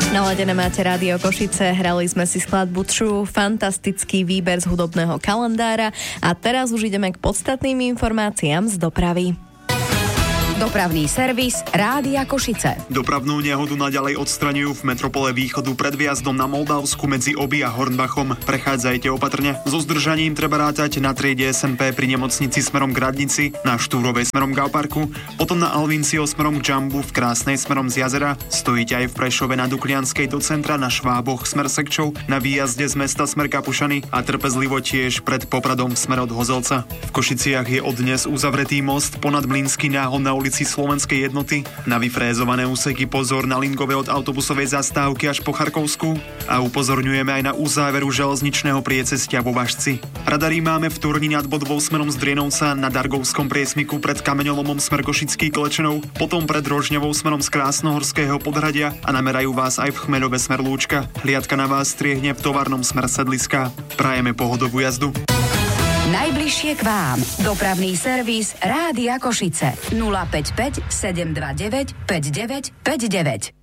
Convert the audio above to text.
Naladené máte Rádio Košice, hrali sme si skladbu True, fantastický výber z hudobného kalendára a teraz už ideme k podstatným informáciám z dopravy. Dopravný servis Rádia Košice. Dopravnú nehodu naďalej odstraňujú v metropole Východu pred vjazdom na Moldavsku medzi Oby a Hornbachom. Prechádzajte opatrne. So zdržaním treba rátať na triede SNP pri nemocnici smerom k Radnici, na Štúrovej smerom k Auparku, potom na Alvincio smerom k Džambu, v Krásnej smerom z Jazera. Stojíte aj v Prešove na Duklianskej do centra, na Šváboch smer Sekčov, na výjazde z mesta smer Kapušany a trpezlivo tiež pred Popradom smer od Hozelca. V Košiciach je od dnes uzavretý most ponad Mlynský náhod na ulici Slovenskej jednoty. Na vyfrézované úseky pozor na Linkove od autobusovej zastávky až po Charkovskú a upozorňujeme aj na uzáveru železničného priecestia vo Važci. Radary máme v Turni nad Bodvou smerom z Drienovca, na Dargovskom priesmiku pred Kameňolomom smer Košický Klečenov, potom pred Rožňovou smerom z Krásnohorského Podhradia a namerajú vás aj v Chmeľove smer Lúčka. Hliadka na vás striehne v Tovarnom smer Sedliska. Prajeme pohodovú jazdu. Najbližšie k vám. Dopravný servis Rádia Košice. 055 729 5959.